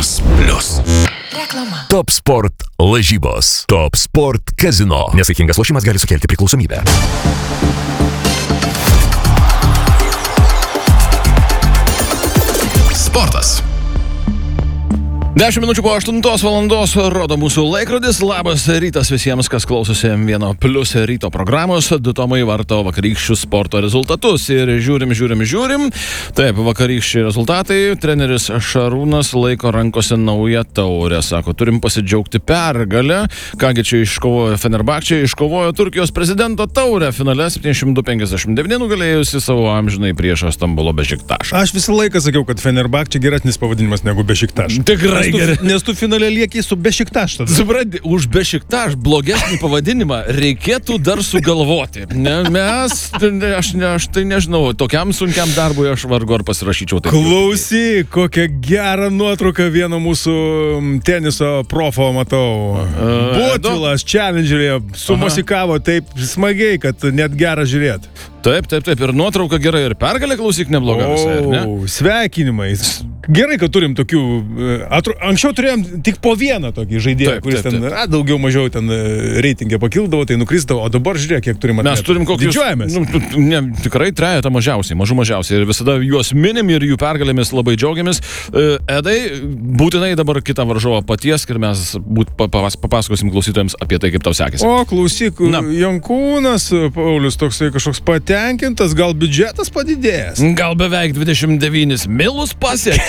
Vilnius Plus. Reklama. Top Sport lažybos. Top Sport Casino. Nesaikingas lošimas gali sukelti priklausomybę. Sportas. 10 minučių po 8 valandos rodo mūsų laikrodis. Labas rytas visiems, kas klausosi M1 Plus ryto programos. Du Tomai varto vakarykščius sporto rezultatus. Ir žiūrim. Taip, vakarykščiai rezultatai. Treneris Šarūnas laiko rankose naują taurę. Sako, turim pasidžiaugti pergalę. Kągi čia iškovojo Fenerbahčė, iškovojo Turkijos prezidento taurę. Finale 72-59 nugalėjusi savo amžinai priešą Stambulo Bešiktašą. Aš visą laiką sakiau, kad Fenerbahčė geresnis pavadinimas negu Bešiktaš. Tikrai. Nes tu finale lieki su Bešiktaš tada. Supranti, už Bešiktaš blogesnį pavadinimą reikėtų dar sugalvoti. Aš tai nežinau, tokiam sunkiam darbui aš vargu ar pasirašyčiau. Klausyk, kokią gerą nuotrauką vieno mūsų teniso profo matau. Butvilas Challenger'e sumosikavo taip smagiai, kad net gera žiūrėti. Taip. Ir nuotrauka gerai, ir pergalė, klausyk, nebloga visai, ar ne? Sveikinimai. Gerai, kad turim tokių... Anksčiau turėjom tik po vieną tokį žaidėją, kuris ten daugiau mažiau ten reitingė pakildavo, tai nukrisdavo, o dabar žiūrėk, kiek turim atletų. Mes turim kokius... Didžiuojamės. Tikrai trejetą mažiausiai. Ir visada juos minim ir jų pergalėmis labai džiaugiamės. Edai, būtinai dabar kitą varžovą patiesk ir mes papasakosim klausytojams apie tai, kaip tau sekėsi. O, klausyk, Jankūnas, Paulius, toksai kažkoks patenkintas, gal biudžetas padidėjęs? Gal beveik 29 milus pasiekė.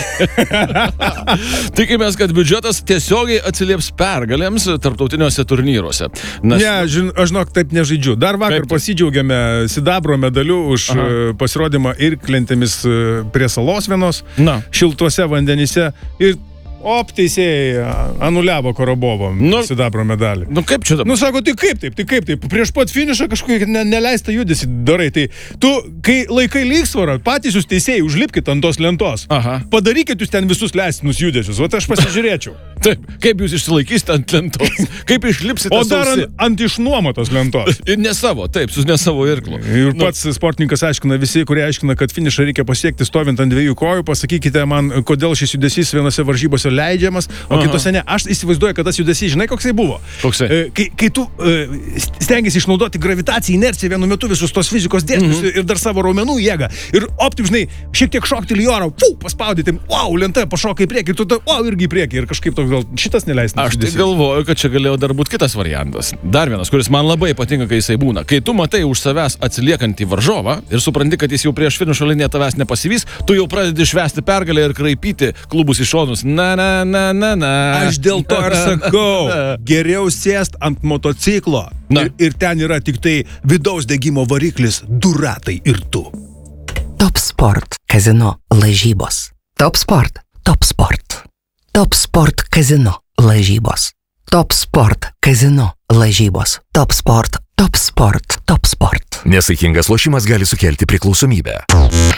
Tikimės, kad biudžetas tiesiogiai atsilieps pergalėms tarptautiniuose turnyruose. Aš žinok, taip nežaidžiu. Dar vakar pasidžiaugiame sidabro medaliu už pasirodymą irklentėmis prie salos vienos, šiltuose vandenyse ir teisėjai anuliavo Korobovo sidabro medalį. Kaip čia dabar? Sako, tai kaip taip? Prieš pat finišą kažkokį neleistą judesį darai. Tai tu, kai laikai lygsvarą, patys jūs teisėjai užlipkite ant tos lentos. Padarykit jūs ten visus leistinus judesius. O aš pasižiūrėčiau. Taip, kaip jūs išsilaikysite ant lentos? Kaip išlipsite o dar ant išnuomotos lentos? Ir ne savo, taip, su ne savo irklu. Ir pats sportininkas aiškina, visi, kurie aiškina, kad finišą reikia pasiekti stovint ant dviejų kojų, pasakykite man, kodėl šis judesys vienose varžybose leidžiamas, o kitose ne. Aš įsivaizduoju, kad tas judesys, žinai, koksai buvo. Koksai? Kai tu stengiasi išnaudoti gravitaciją, inerciją vienu metu visus tos fizikos dėsnius ir dar savo raumenų jėgą. Ir optim, žinai, šiek tiek šokteli į orą, paspaudyti, lenta pašoka į priekį, ir tu irgi į priekį. Ir kažkaip toks gal šitas neleistinas. Aš tai galvoju, kad čia galėjo dar būti kitas variantas. Dar vienas, kuris man labai patinka, kai jisai būna. Kai tu matai už savęs atsiliekantį varžovą ir supranti, kad jis jau prieš finišo liniją tavęs nepasivys, tu jau pradedi švęsti pergalę ir kraipyti klubus į šonus. Aš dėl to ir sakau, geriau sėst ant motociklo ir ten yra tik tai vidaus degimo variklis, du ratai ir tu. Top Sport Casino lažybos. Top Sport Casino lažybos. Top Sport Casino lažybos. Top Sport. Nesaikingas lošimas gali sukelti priklausomybę.